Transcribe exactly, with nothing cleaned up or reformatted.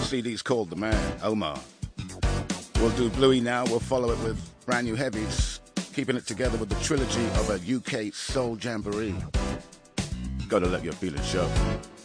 C D's called The Man, Omar. We'll do Bluey now. We'll follow it with brand new heavies, keeping it together with the trilogy of a U K soul jamboree. Gotta let your feelings show.